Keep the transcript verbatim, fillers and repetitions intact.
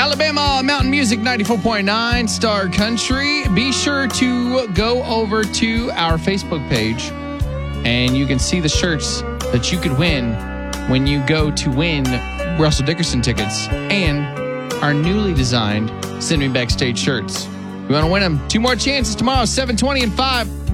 Alabama Mountain Music ninety-four point nine Star Country. Be sure to go over to our Facebook page and you can see the shirts that you could win when you go to win Russell Dickerson tickets and our newly designed Send Me Backstage shirts. We want to win them. Two more chances tomorrow, seven twenty and five.